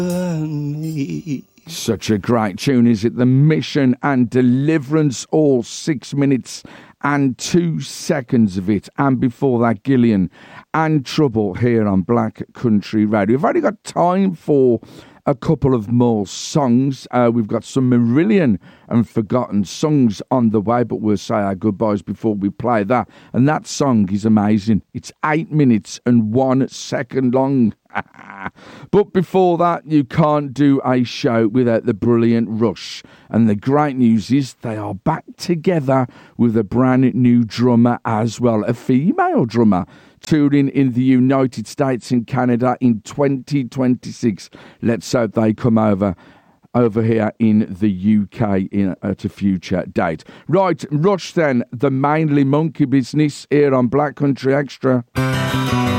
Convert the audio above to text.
Such a great tune, is it? The Mission and Deliverance, all 6 minutes and 2 seconds of it. And before that, Gillian and Trouble here on Black Country Radio. We've only got time for a couple of more songs. We've got some Marillion and Forgotten songs on the way, but we'll say our goodbyes before we play that. And that song is amazing. It's 8 minutes and 1 second long. But before that, you can't do a show without the brilliant Rush. And the great news is they are back together with a brand new drummer as well, a female drummer, touring in the United States and Canada in 2026. Let's hope they come over here in the UK at a future date. Right, Rush then, the Mainly Monkey Business here on Black Country Extra.